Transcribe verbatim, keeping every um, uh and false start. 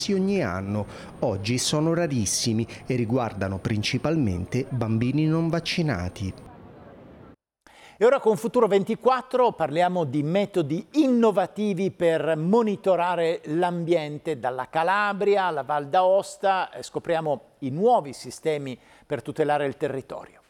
ogni anno. Oggi sono rarissimi e riguardano principalmente bambini non vaccinati. E ora con Futuro ventiquattro parliamo di metodi innovativi per monitorare l'ambiente dalla Calabria alla Val d'Aosta, scopriamo i nuovi sistemi per tutelare il territorio.